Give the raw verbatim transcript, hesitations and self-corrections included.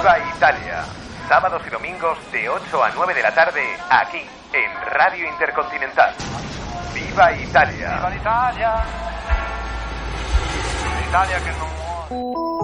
Viva Italia. Sábados y domingos de ocho a nueve de la tarde, aquí, en Radio Intercontinental. Viva Italia. Viva l'Italia. L'Italia che non muore.